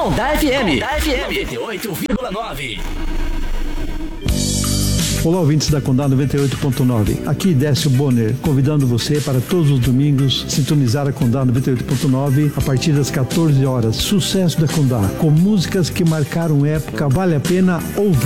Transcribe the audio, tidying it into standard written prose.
Condá FM 98,9. Olá, ouvintes da Condá 98.9. Aqui Décio Bonner, convidando você para todos os domingos sintonizar a Condá 98.9 a partir das 14 horas. Sucesso da Condá, com músicas que marcaram época, vale a pena ouvir.